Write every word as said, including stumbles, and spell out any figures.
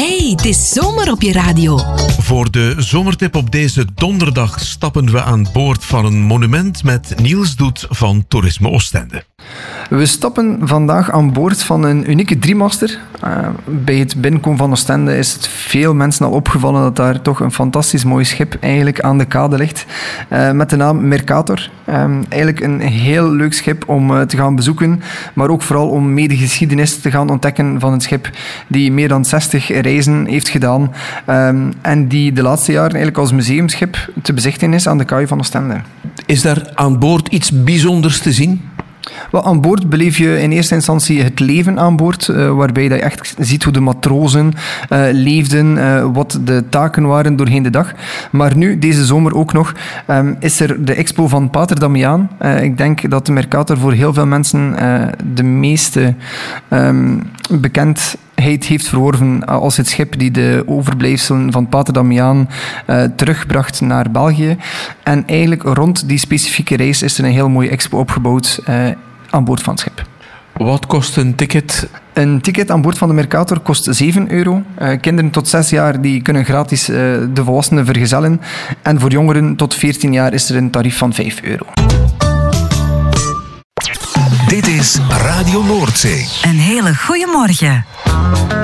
Hey, het is zomer op je radio. Voor de zomertip op deze donderdag stappen we aan boord van een monument met Niels Doet van Toerisme Oostende. We stappen vandaag aan boord van een unieke driemaster. Uh, bij het binnenkomen van Oostende is het veel mensen al opgevallen dat daar toch een fantastisch mooi schip eigenlijk aan de kade ligt. Uh, met de naam Mercator. Um, eigenlijk een heel leuk schip om uh, te gaan bezoeken, maar ook vooral om mee de geschiedenis te gaan ontdekken van het schip die meer dan zestig reizen heeft gedaan um, en die de laatste jaren eigenlijk als museumschip te bezichtigen is aan de kaai van Oostende. Is daar aan boord iets bijzonders te zien? Wel, aan boord beleef je in eerste instantie het leven aan boord, uh, waarbij je echt ziet hoe de matrozen uh, leefden, uh, wat de taken waren doorheen de dag. Maar nu, deze zomer ook nog, um, is er de expo van Pater Damiaan. Uh, ik denk dat de Mercator voor heel veel mensen uh, de meeste um, bekendheid heeft verworven als het schip die de overblijfselen van Pater Damiaan uh, terugbracht naar België. En eigenlijk rond die specifieke reis is er een heel mooie expo opgebouwd uh, aan boord van het schip. Wat kost een ticket? Een ticket aan boord van de Mercator kost zeven euro. Uh, kinderen tot zes jaar die kunnen gratis uh, de volwassenen vergezellen. En voor jongeren tot veertien jaar is er een tarief van vijf euro. Dit is Radio Noordzee. Een hele goede morgen.